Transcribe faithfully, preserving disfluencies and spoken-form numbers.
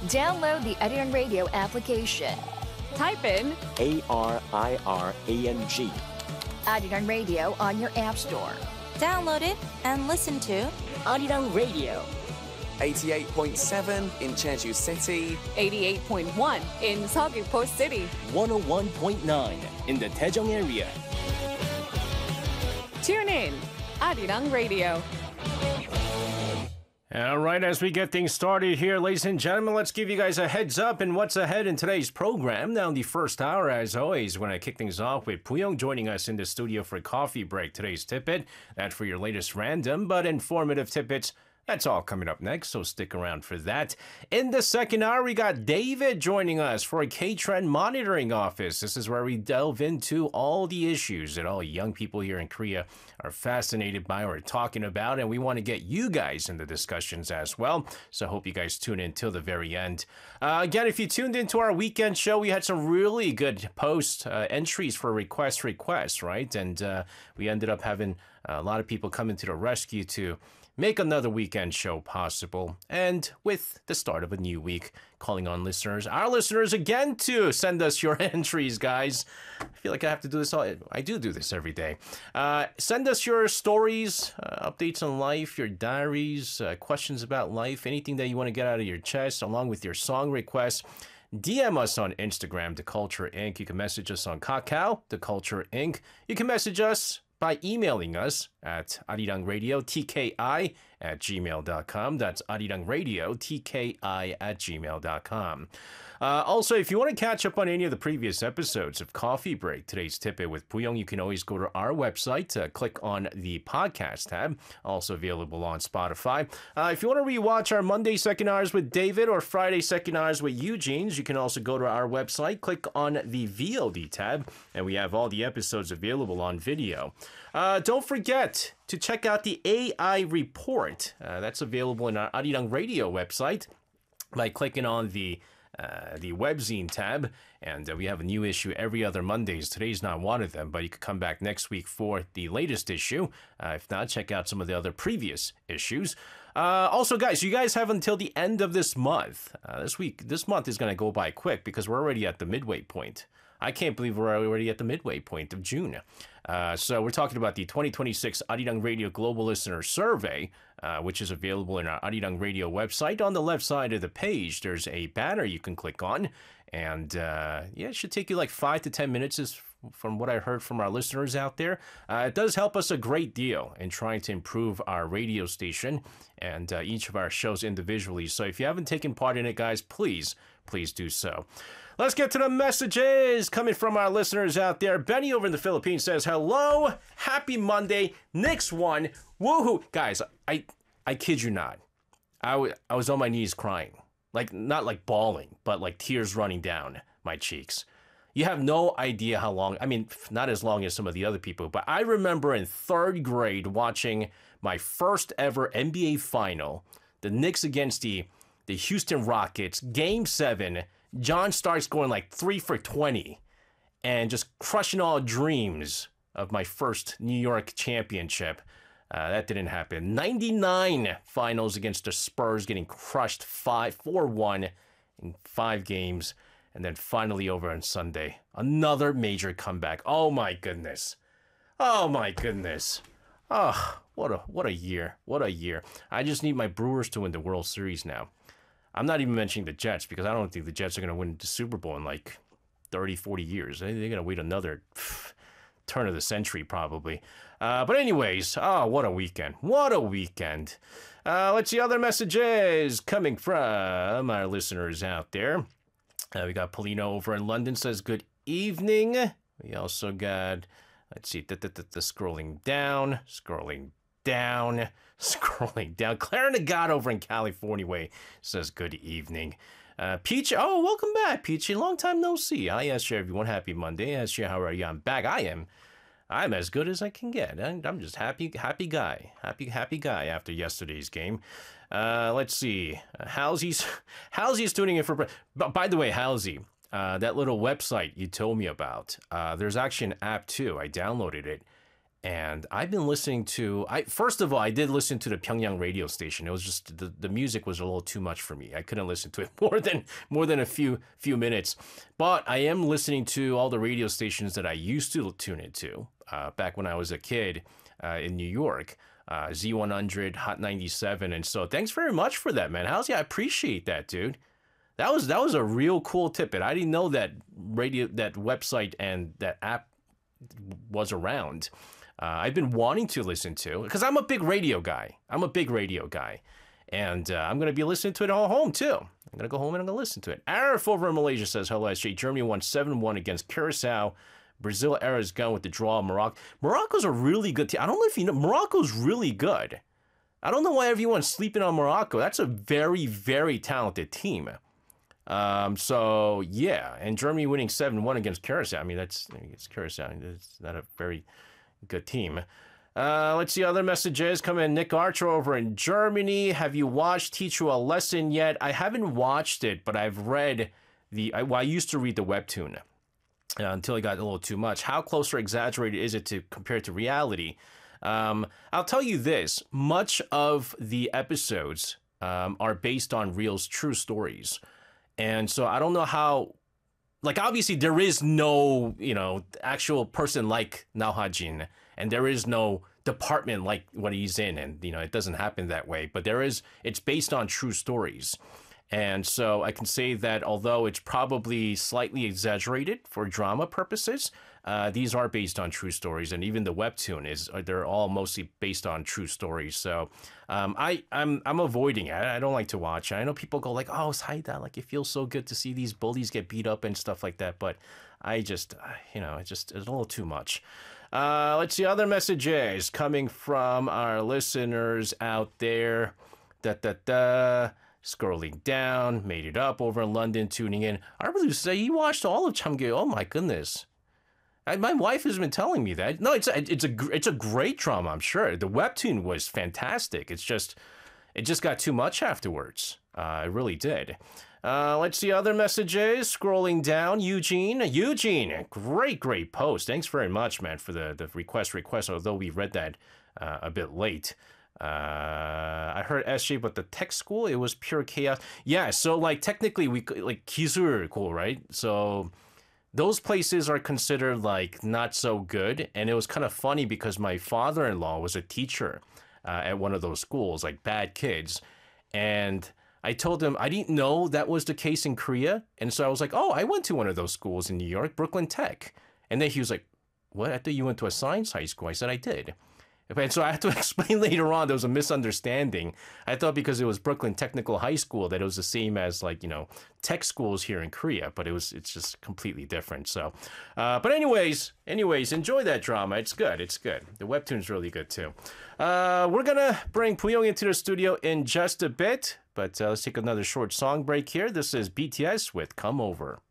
Download the Arirang Radio application. Type in A R I R A N G. Arirang Radio on your app store. Download it and listen to Arirang Radio. eighty-eight point seven in Jeju City. eighty-eight point one in Seogwipo City. one oh one point nine in the Daejeong area. Tune in, Arirang Radio. All right, as we get things started here, ladies and gentlemen, let's give you guys a heads up in what's ahead in today's program. Now, in the first hour, as always, when I kick things off with Puyong joining us in the studio for a coffee break. Today's tidbit, that's for your latest random but informative tidbits. That's all coming up next, so stick around for that. In the second hour, we got David joining us for a K-Trend Monitoring Office. This is where we delve into all the issues that all young people here in Korea are fascinated by or talking about, and we want to get you guys in the discussions as well. So I hope you guys tune in till the very end. Uh, again, if you tuned into our weekend show, we had some really good post uh, entries for request requests, right? And uh, we ended up having a lot of people coming to the rescue to make another weekend show possible. And with the start of a new week, calling on listeners, our listeners again to send us your entries, guys. I feel like I have to do this all. I do do this every day. Uh, send us your stories, uh, updates on life, your diaries, uh, questions about life, anything that you want to get out of your chest, along with your song requests. D M us on Instagram, The Culture Incorporated. You can message us on Kakao, The Culture Incorporated. You can message us by emailing us at arirangradio, T K I, at gmail dot com. That's arirangradio, T K I, at gmail dot com. Uh, also, if you want to catch up on any of the previous episodes of Coffee Break, today's Tidbit with Puyong, you can always go to our website, uh, click on the podcast tab, also available on Spotify. Uh, if you want to rewatch our Monday second hours with David or Friday second hours with Eugene's, you can also go to our website, click on the V O D tab, and we have all the episodes available on video. Uh, don't forget to check out the A I report. Uh, that's available in our Arirang Radio website by clicking on the uh, the webzine tab, and uh, we have a new issue every other Mondays. Today's not one of them, but you can come back next week for the latest issue. Uh, if not, check out some of the other previous issues. Uh, also, guys, you guys have until the end of this month. Uh, this week, this month is going to go by quick because we're already at the midway point. I can't believe we're already at the midway point of June. Uh, so we're talking about the twenty twenty-six Arirang Radio Global Listener Survey, uh, which is available in our Arirang Radio website. On the left side of the page, there's a banner you can click on. And uh, yeah, it should take you like five to ten minutes is from what I heard from our listeners out there. Uh, it does help us a great deal in trying to improve our radio station and uh, each of our shows individually. So if you haven't taken part in it, guys, please, please do so. Let's get to the messages coming from our listeners out there. Benny over in the Philippines says, hello, happy Monday, Knicks won, woohoo. Guys, I I kid you not. I, w- I was on my knees crying. Like, not like bawling, but like tears running down my cheeks. You have no idea how long, I mean, not as long as some of the other people, but I remember in third grade watching my first ever N B A final, the Knicks against the, the Houston Rockets, game seven. John Starks going like three for twenty and just crushing all dreams of my first New York championship. Uh, that didn't happen. ninety-nine finals against the Spurs, getting crushed five four one in five games. And then finally over on Sunday, another major comeback. Oh my goodness. Oh my goodness. Oh, what a what a year. What a year. I just need my Brewers to win the World Series now. I'm not even mentioning the Jets because I don't think the Jets are going to win the Super Bowl in like thirty, forty years. They're going to wait another pff, turn of the century probably. Uh, but anyways, oh, what a weekend. What a weekend. Uh, let's see other messages coming from our listeners out there. Uh, we got Polino over in London says, good evening. We also got, let's see, the, the, the, the scrolling down, scrolling down, scrolling down. Clara Nagata over in California way says, good evening. Uh, Peach, oh, welcome back, Peachy. Long time no see. Hi, S J, everyone. Happy Monday. S J, how are you? I'm back. I am. I'm as good as I can get. I'm just happy, happy guy. Happy, happy guy after yesterday's game. Uh, let's see. Uh, Halsey's, Halsey's tuning in for... But by the way, Halsey, uh, that little website you told me about, uh, there's actually an app too. I downloaded it. And I've been listening to, I first of all, I did listen to the Pyongyang radio station. It was just, the, the music was a little too much for me. I couldn't listen to it more than more than a few few minutes. But I am listening to all the radio stations that I used to tune into uh, back when I was a kid uh, in New York. Uh, Z one hundred, Hot ninety-seven. And so thanks very much for that, man. How's yeah, I appreciate that, dude. That was that was a real cool tidbit. I didn't know that radio, that website and that app was around. Uh, I've been wanting to listen to, because I'm a big radio guy. I'm a big radio guy. And uh, I'm going to be listening to it all home, too. I'm going to go home and I'm going to listen to it. Arif over in Malaysia says, hello, S J. Germany won seven one against Curacao. Brazil era is gone with the draw. Morocco. Morocco's a really good team. I don't know if you know, Morocco's really good. I don't know why everyone's sleeping on Morocco. That's a very, very talented team. Um, so, yeah. And Germany winning seven one against Curacao. I mean, that's, it's Curacao. It's not a very good team. Uh, let's see other messages come in. Nick Archer over in Germany. Have you watched Teach You a Lesson yet? I haven't watched it, but I've read the, I, well, I used to read the webtoon uh, until it got a little too much. How close or exaggerated is it to compare to reality? Um, I'll tell you this, much of the episodes um, are based on real true stories. And so I don't know how, like, obviously there is no, you know, actual person like Nao Ha-jin, and there is no department like what he's in, and, you know, it doesn't happen that way, but there is, it's based on true stories. And so I can say that although it's probably slightly exaggerated for drama purposes, uh, these are based on true stories, and even the webtoon is, they're all mostly based on true stories. So um, I, I'm I'm avoiding it. I don't like to watch it. I know people go like, oh, Saida, like it feels so good to see these bullies get beat up and stuff like that, but I just, you know, it just, it's a little too much. Uh, let's see other messages coming from our listeners out there. Da da da. Scrolling down, made it up over in London, tuning in. I really say you watched all of Chamgyo. Oh my goodness. I, my wife has been telling me that. No, it's a, it's a it's a great drama, I'm sure. The webtoon was fantastic. It's just, it just got too much afterwards. Uh, it really did. Uh, let's see other messages. Scrolling down, Eugene. Eugene, great, great post. Thanks very much, man, for the, the request request, although we read that uh, a bit late. Uh, I heard S J, but the tech school, it was pure chaos. Yeah, so like technically we like Kisul school, right? So those places are considered like not so good, and it was kind of funny because my father-in-law was a teacher uh, at one of those schools, like bad kids, and I told him I didn't know that was the case in Korea, and so I was like, oh, I went to one of those schools in New York, Brooklyn Tech, and then he was like, what? I thought you went to a science high school. I said I did. And so I had to explain later on there was a misunderstanding. I thought because it was Brooklyn Technical High School that it was the same as like, you know, tech schools here in Korea, but it was it's just completely different. So, uh, but anyways, anyways, enjoy that drama. It's good. It's good. The webtoon's really good too. Uh, we're gonna bring Puyong into the studio in just a bit, but uh, let's take another short song break here. This is B T S with Come Over.